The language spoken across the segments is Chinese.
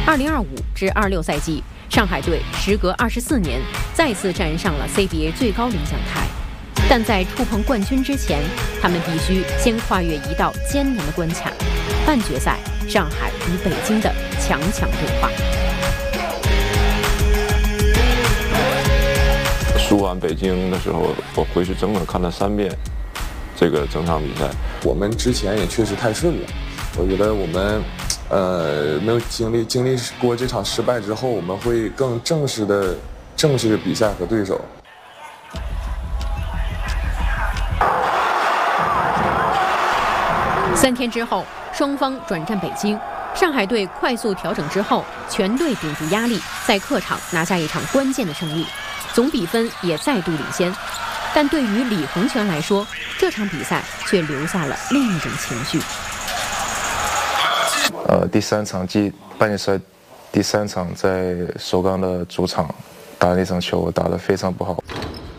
2025至26赛季，上海队时隔24年再次站上了 CBA 最高领奖台，但在触碰冠军之前，他们必须先跨越一道艰难的关卡——半决赛，上海与北京的强强对话。 输完北京的时候，我回去整整看了3遍这个整场比赛。 我们之前也确实太顺了，我觉得我们没有经历过这场失败之后，我们会更正视比赛和对手。 3天之后，双方转战北京。上海队快速调整之后，全队顶住压力，在客场拿下一场关键的胜利，总比分也再度领先。但对于李洪权来说，这场比赛却留下了另一种情绪。 第3场半决赛第3场在首钢的主场打那场球，打得非常不好。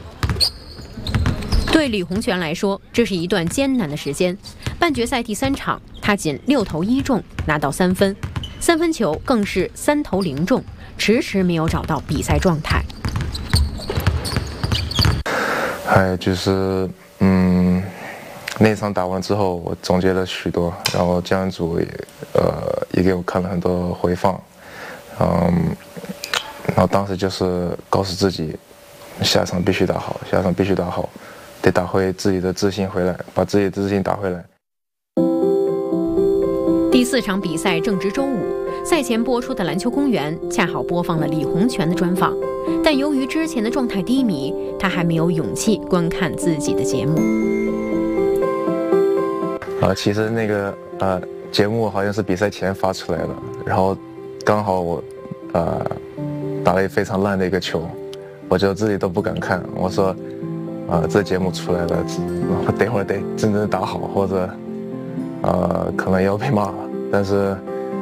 对李洪权来说，这是一段艰难的时间。半决赛第3场，他仅6投1中，拿到3分，3分球更是3投0中，迟迟没有找到比赛状态。 那场打完之后，我总结了许多，然后教练组也给我看了很多回放，然后当时就是告诉自己，下一场必须打好，下一场必须打好，得打回自己的自信回来，把自己的自信打回来。 第4场比赛正值周5，赛前播出的《篮球公园》恰好播放了李洪权的专访，但由于之前的状态低迷，他还没有勇气观看自己的节目。 其实那个节目好像是比赛前发出来的，然后刚好我打了一个非常烂的一个球，我就自己都不敢看。我说这节目出来了，我等会儿得真正打好，或者可能要被骂了。但是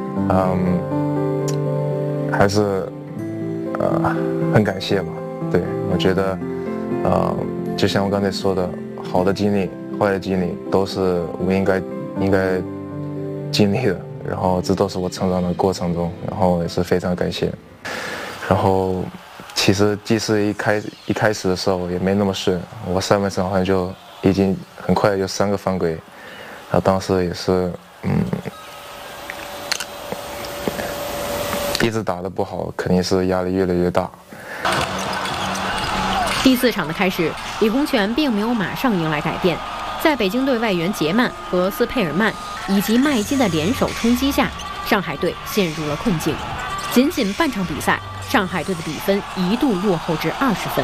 还是很感谢嘛。对，我觉得就像我刚才说的，好的经历坏的经历都是我应该经历的，然后这都是我成长的过程中，然后也是非常感谢。然后其实即使一开始的时候也没那么顺，我上半场好像就已经很快就3个犯规，然后当时也是一直打得不好，肯定是压力越来越大。 第4场的开始，李洪权并没有马上迎来改变。在北京队外援杰曼和斯佩尔曼以及麦基的联手冲击下，上海队陷入了困境。仅半场比赛，上海队的比分一度落后至20分。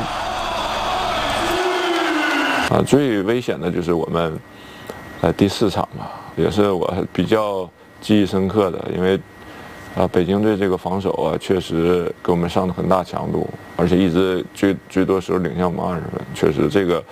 最危险的就是我们第4场吧，也是我比较记忆深刻的，因为北京队这个防守确实给我们上了很大强度，而且一直最多时候领先我们20分，确实这个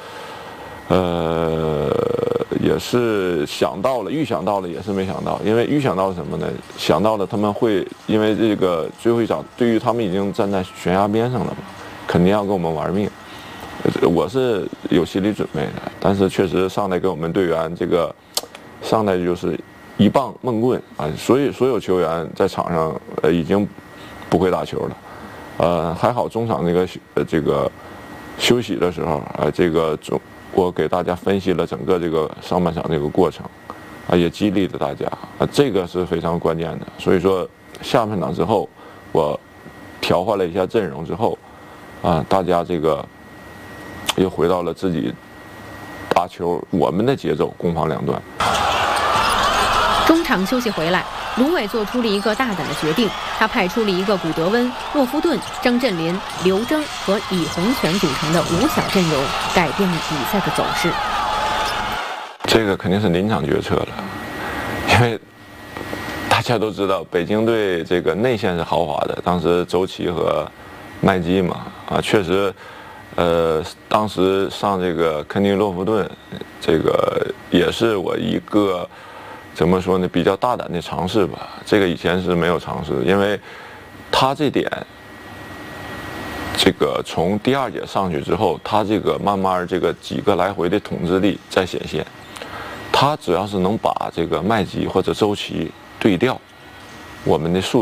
也是预想到了，也是没想到。因为预想到什么呢？想到了他们会因为这个最后一场，对于他们已经站在悬崖边上了嘛，肯定要跟我们玩命。我是有心理准备的，但是确实上来给我们队员这个上来就是一棒闷棍啊，所有球员在场上已经不会打球了。还好中场这个休息的时候我给大家分析了整个这个上半场这个过程，也激励了大家，这个是非常关键的。所以说下半场之后，我调换了一下阵容之后，大家这个又回到了自己打球我们的节奏，攻防两端。 中场休息回来，卢伟做出了一个大胆的决定，他派出了一个古德温、洛夫顿、张镇麟、刘铮和李洪权组成的5小阵容，改变了比赛的走势。 这个肯定是临场决策了，因为大家都知道北京队这个内线是豪华的，当时周琦和麦基嘛，确实，当时上这个肯尼洛夫顿，这个也是我一个。怎么说呢？比较大胆的尝试吧。这个以前是没有尝试，因为他这点，这个从第2节上去之后，他这个慢慢这个几个来回的统治力在显现。他只要是能把这个麦基或者周琦对调，我们的速度。